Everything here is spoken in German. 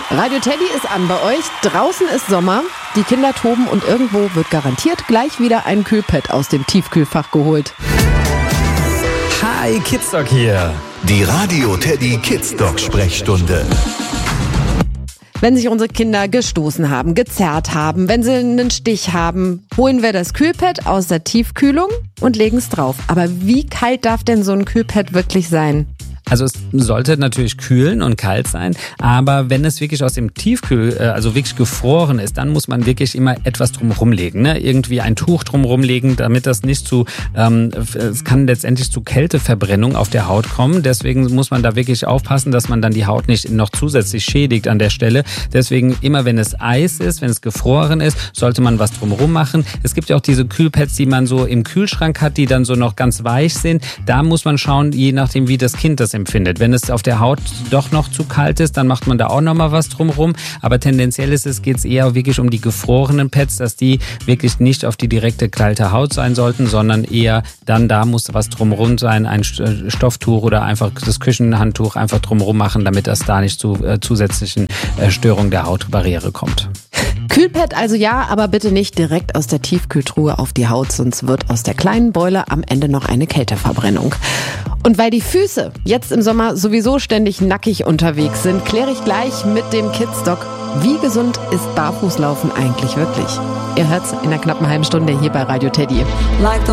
Radio Teddy ist an bei euch. Draußen ist Sommer, die Kinder toben und irgendwo wird garantiert gleich wieder ein Kühlpad aus dem Tiefkühlfach geholt. Hi, Kidsdoc hier. Die Radio Teddy Kidsdoc Sprechstunde. Wenn sich unsere Kinder gestoßen haben, gezerrt haben, wenn sie einen Stich haben, holen wir das Kühlpad aus der Tiefkühlung und legen es drauf. Aber wie kalt darf denn so ein Kühlpad wirklich sein? Also es sollte natürlich kühlen und kalt sein, aber wenn es wirklich aus dem also wirklich gefroren ist, dann muss man wirklich immer etwas drumherum legen, ne? Irgendwie ein Tuch drumherum legen, damit das nicht es kann letztendlich zu Kälteverbrennung auf der Haut kommen. Deswegen muss man da wirklich aufpassen, dass man dann die Haut nicht noch zusätzlich schädigt an der Stelle. Deswegen immer, wenn es Eis ist, wenn es gefroren ist, sollte man was drumherum machen. Es gibt ja auch diese Kühlpads, die man so im Kühlschrank hat, die dann so noch ganz weich sind. Da muss man schauen, je nachdem, wie das Kind das empfindet. Wenn es auf der Haut doch noch zu kalt ist, dann macht man da auch noch mal was drumherum. Aber tendenziell geht es eher wirklich um die gefrorenen Pads, dass die wirklich nicht auf die direkte kalte Haut sein sollten, sondern eher dann da muss was drumherum sein, ein Stofftuch oder einfach das Küchenhandtuch einfach drumherum machen, damit es da nicht zu zusätzlichen Störungen der Hautbarriere kommt. Kühlpad also ja, aber bitte nicht direkt aus der Tiefkühltruhe auf die Haut, sonst wird aus der kleinen Beule am Ende noch eine Kälteverbrennung. Und weil die Füße jetzt im Sommer sowieso ständig nackig unterwegs sind, kläre ich gleich mit dem Kidsdoc, wie gesund ist Barfußlaufen eigentlich wirklich? Ihr hört's in einer knappen halben Stunde hier bei Radio Teddy.